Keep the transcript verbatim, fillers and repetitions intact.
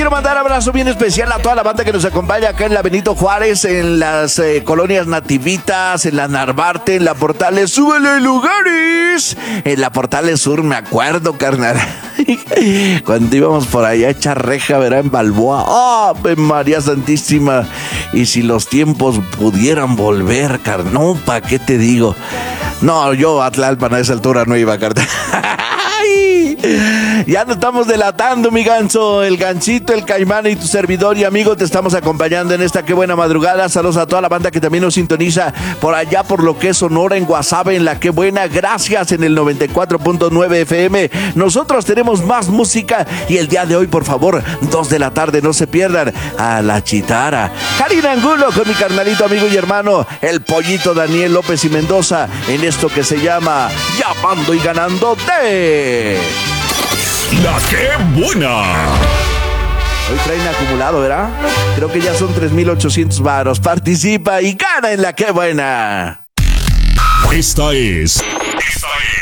quiero mandar abrazo bien especial a toda la banda que nos acompaña acá en la Benito Juárez, en las eh, colonias Nativitas, en la Narvarte, en la Portales. ¡Súbele lugares! En la Portales Sur, me acuerdo, carnal. Cuando íbamos por allá a echar reja, verá, en Balboa. ¡Oh, María Santísima! Y si los tiempos pudieran volver, carnal. No, ¿para qué te digo? No, yo a Tlalpan a esa altura no iba, carnal. Ya nos estamos delatando, mi ganso. El Gansito, el Caimán y tu servidor y amigo te estamos acompañando en esta qué buena madrugada. Saludos a toda la banda que también nos sintoniza por allá, por lo que es Sonora, en Guasave, en la qué buena. Gracias, en el noventa y cuatro punto nueve F M. Nosotros tenemos más música y el día de hoy, por favor, dos de la tarde, no se pierdan a La Chitara. Karina Angulo con mi carnalito, amigo y hermano, el Pollito Daniel López y Mendoza, en esto que se llama Llamando y Ganándote. La qué buena. Hoy traen acumulado, ¿verdad? Creo que ya son tres mil ochocientos varos. Participa y gana en la qué buena. Esta es